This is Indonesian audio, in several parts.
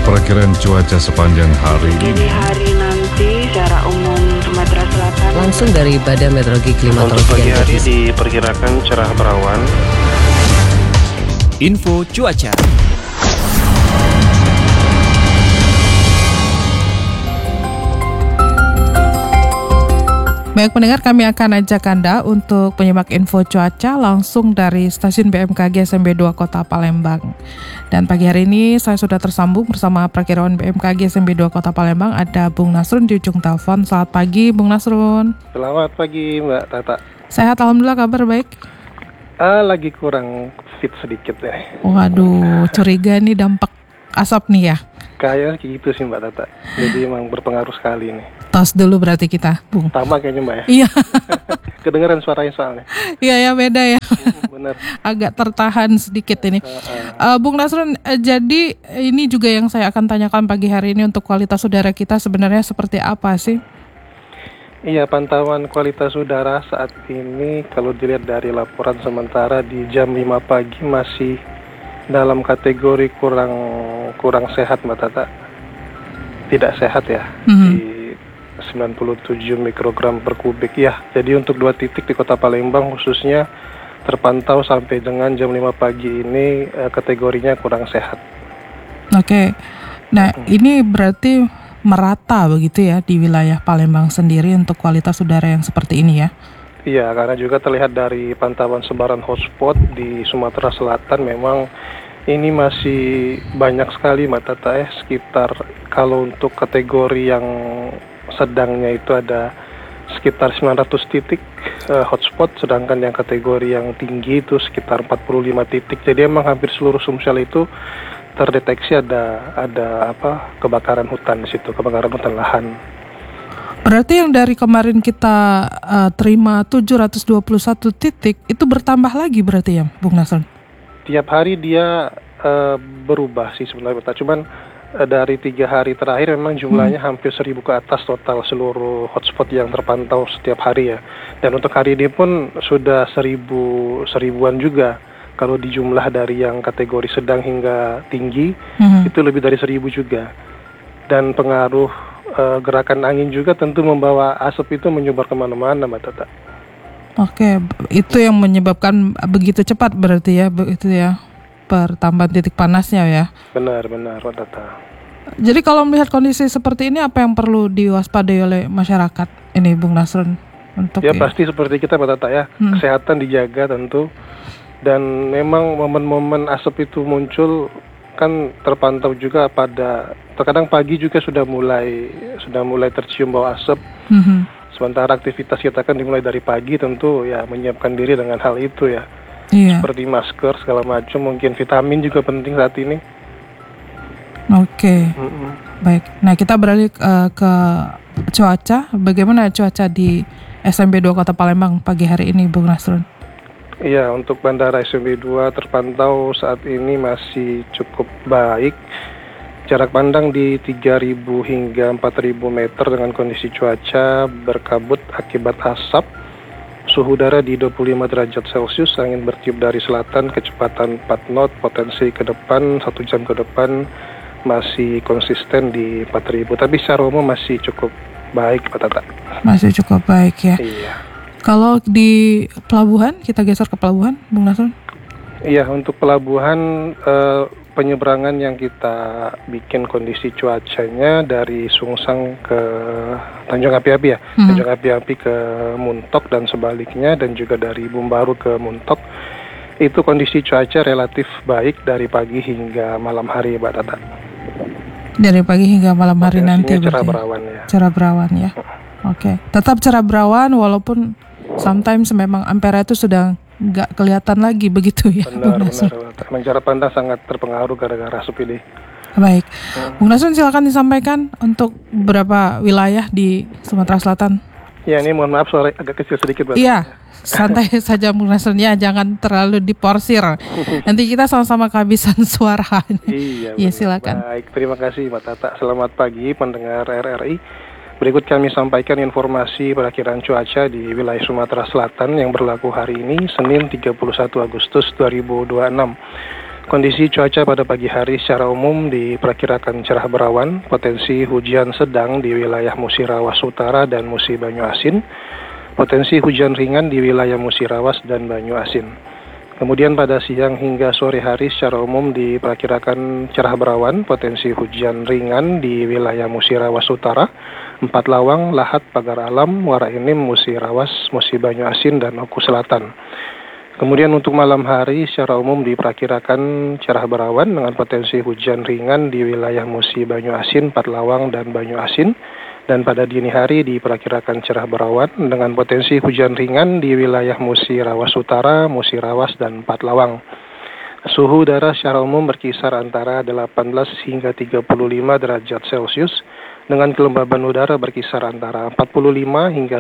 Perakiraan cuaca sepanjang hari Jadi ini. hari nanti secara umum Sumatera Selatan Langsung dari Badan Meteorologi Untuk Klimatologi pagi dan hari Geofisika. diperkirakan cerah berawan. Info cuaca. Baik pendengar, kami akan ajak Anda untuk penyimak info cuaca langsung dari stasiun BMKG SMB 2 Kota Palembang. Dan pagi hari ini saya sudah tersambung bersama Perakiraan BMKG SMB 2 Kota Palembang. Ada Bung Nasrun di ujung telepon. Selamat pagi Bung Nasrun. Selamat pagi Mbak Tata. Sehat, alhamdulillah, kabar baik. Lagi kurang fit sedikit ya. Waduh, curiga nih dampak asap nih ya. Kayaknya gitu sih Mbak Tata. Jadi emang berpengaruh sekali nih. Tos dulu berarti kita, Bung. Sama kayaknya Mbak ya. Iya. Kedengeran suaranya soalnya. Iya ya, beda ya. Bener. Agak tertahan sedikit ini. Bung Nasrun, jadi ini juga yang saya akan tanyakan pagi hari ini untuk kualitas udara kita sebenarnya seperti apa sih? Iya, pantauan kualitas udara saat ini kalau dilihat dari laporan sementara di jam 5 pagi masih dalam kategori kurang sehat Mbak Tata. Tidak sehat ya. Di 97 mikrogram per kubik ya. Jadi untuk 2 titik di Kota Palembang khususnya terpantau sampai dengan jam 5 pagi ini kategorinya kurang sehat. Oke. Nah, ini berarti merata begitu ya di wilayah Palembang sendiri untuk kualitas udara yang seperti ini ya? Iya, karena juga terlihat dari pantauan sebaran hotspot di Sumatera Selatan memang ini masih banyak sekali Mbak Tata ya, sekitar kalau untuk kategori yang sedangnya itu ada sekitar 900 titik hotspot, sedangkan yang kategori yang tinggi itu sekitar 45 titik. Jadi emang hampir seluruh Sumsel itu terdeteksi ada kebakaran hutan di situ, kebakaran hutan lahan. Berarti yang dari kemarin kita terima 721 titik itu bertambah lagi berarti ya, Bung Nasrun? Tiap hari dia berubah sih sebenarnya, cuman dari 3 hari terakhir memang jumlahnya hampir 1000 ke atas total seluruh hotspot yang terpantau setiap hari ya. Dan untuk hari ini pun sudah seribuan juga. Kalau di jumlah dari yang kategori sedang hingga tinggi itu lebih dari 1000 juga. Dan pengaruh gerakan angin juga tentu membawa asap itu menyebar kemana-mana Mbak Tata. Oke, itu yang menyebabkan begitu cepat berarti ya, begitu ya, pertambahan titik panasnya ya. Benar Mbak Tata. Jadi kalau melihat kondisi seperti ini, apa yang perlu diwaspadai oleh masyarakat ini, Bung Nasrun? Untuk pasti seperti kita Mbak Tata ya, kesehatan dijaga tentu. Dan memang momen-momen asap itu muncul kan terpantau juga terkadang pagi juga sudah mulai tercium bau asap. Sementara aktivitas kita kan dimulai dari pagi, tentu ya menyiapkan diri dengan hal itu ya. Iya. Seperti masker segala macam, mungkin vitamin juga penting saat ini. Oke. Baik. Nah, kita beralih ke cuaca. Bagaimana cuaca di SMB 2 Kota Palembang pagi hari ini, Bung Nasrun? Iya, untuk Bandara SMB 2 terpantau saat ini masih cukup baik. Jarak pandang di 3.000 hingga 4.000 meter dengan kondisi cuaca berkabut akibat asap. Suhu udara di 25 derajat Celcius, angin bertiup dari selatan, kecepatan 4 knot, potensi ke depan 1 jam ke depan masih konsisten di 4.000. Tapi secara umum masih cukup baik Pak Tata. Masih cukup baik ya. Iya. Kalau di pelabuhan, kita geser ke pelabuhan, Bung Nasrun? Iya, untuk pelabuhan penyeberangan yang kita bikin kondisi cuacanya dari Sungsang ke Tanjung Api-Api ya, Tanjung Api-Api ke Muntok dan sebaliknya, dan juga dari Bumbaru ke Muntok, itu kondisi cuaca relatif baik dari pagi hingga malam hari Mbak Tata. Dari pagi hingga malam hari nanti cerah berarti? berawan ya. Cerah berawan ya. Oke, tetap cerah berawan walaupun sometimes memang ampera itu sudah nggak kelihatan lagi begitu ya. Benar. Memang jarak pandang sangat terpengaruh gara-gara asap ini. Baik, Bung Nasrun silakan disampaikan untuk beberapa wilayah di Sumatera Selatan. Ya, ini mohon maaf suara agak kecil sedikit Mbak. Iya, santai saja Bung Nasrun ya, jangan terlalu diporsir. Nanti kita sama-sama kehabisan suara. Iya, ya, silakan. Baik, terima kasih Mbak Tata. Selamat pagi pendengar RRI. Berikut kami sampaikan informasi perakiraan cuaca di wilayah Sumatera Selatan yang berlaku hari ini, Senin 31 Agustus 2026. Kondisi cuaca pada pagi hari secara umum diperkirakan cerah berawan, potensi hujan sedang di wilayah Musirawas Utara dan Musi Banyu Asin, potensi hujan ringan di wilayah Musirawas dan Banyu Asin. Kemudian pada siang hingga sore hari secara umum diperkirakan cerah berawan, potensi hujan ringan di wilayah Musirawas Utara, Empat Lawang, Lahat, Pagar Alam, Muara Enim, Musirawas, Musi Banyu Asin, dan Oku Selatan. Kemudian untuk malam hari secara umum diperkirakan cerah berawan dengan potensi hujan ringan di wilayah Musi Banyu Asin, Empat Lawang, dan Banyu Asin. Dan pada dini hari diperkirakan cerah berawan dengan potensi hujan ringan di wilayah Musirawas Utara, Musirawas, dan Empat Lawang. Suhu udara secara umum berkisar antara 18 hingga 35 derajat Celcius dengan kelembaban udara berkisar antara 45 hingga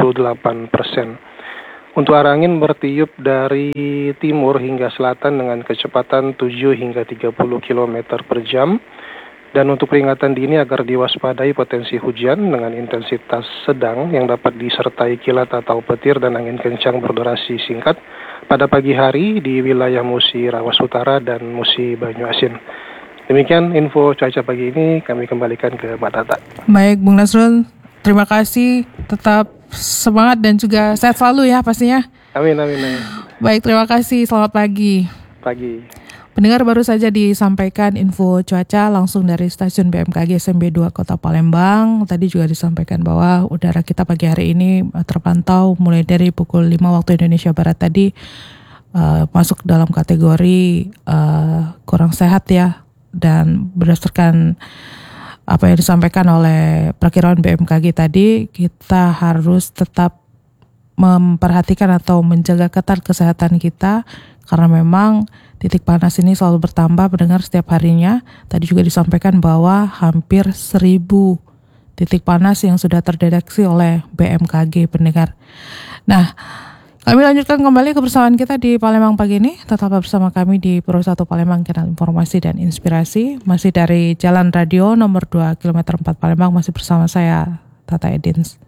98%. Untuk arah angin bertiup dari timur hingga selatan dengan kecepatan 7 hingga 30 km per jam. Dan untuk peringatan dini agar diwaspadai potensi hujan dengan intensitas sedang yang dapat disertai kilat atau petir dan angin kencang berdurasi singkat pada pagi hari di wilayah Musirawas Utara dan Musi Banyu Asin. Demikian info cuaca pagi ini, kami kembalikan ke Mbak Tata. Baik, Bung Nasrul, terima kasih. Tetap semangat dan juga sehat selalu ya pastinya. Amin. Baik, terima kasih. Selamat pagi. Pagi. Pendengar, baru saja disampaikan info cuaca langsung dari stasiun BMKG SMB 2 Kota Palembang. Tadi juga disampaikan bahwa udara kita pagi hari ini terpantau mulai dari pukul 5 waktu Indonesia Barat tadi masuk dalam kategori kurang sehat ya. Dan berdasarkan apa yang disampaikan oleh perkiraan BMKG tadi, kita harus tetap memperhatikan atau menjaga ketat kesehatan kita karena memang titik panas ini selalu bertambah pendengar setiap harinya. Tadi juga disampaikan bahwa hampir 1.000 titik panas yang sudah terdeteksi oleh BMKG pendengar. Nah, kami lanjutkan kembali kebersamaan kita di Palembang pagi ini. Tetaplah bersama kami di Pro 1 Palembang, kanal informasi dan inspirasi. Masih dari Jalan Radio nomor 2 km 4 Palembang, masih bersama saya Tata Edins.